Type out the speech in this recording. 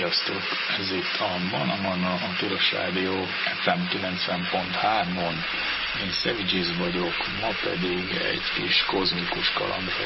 Sziasztok! Ez itt a Manna a Tilos Rádió FM 90.3-on. Én Szevicsiz vagyok, ma pedig egy kis kozmikus kalandra